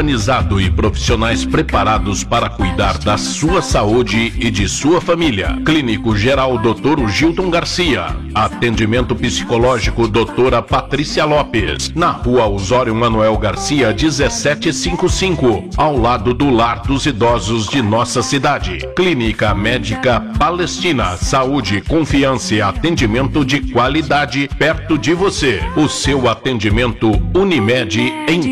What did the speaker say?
humanizado e profissionais preparados para cuidar da sua saúde e de sua família. Clínico Geral Dr. Gilton Garcia. Atendimento psicológico doutora Patrícia Lopes. Na Rua Osório Manuel Garcia, 1755, ao lado do Lar dos Idosos de nossa cidade. Clínica Médica Palestina. Saúde, confiança e atendimento de qualidade perto de você. O seu atendimento Unimed em